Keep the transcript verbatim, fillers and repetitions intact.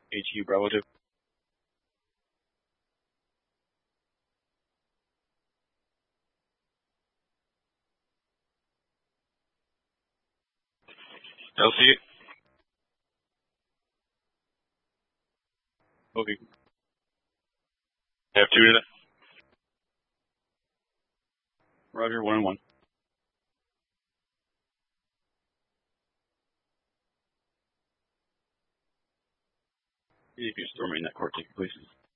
H U Bravo two. L C. Okay. Have two to that. Roger, one and one. You can just throw me in that court ticket, please.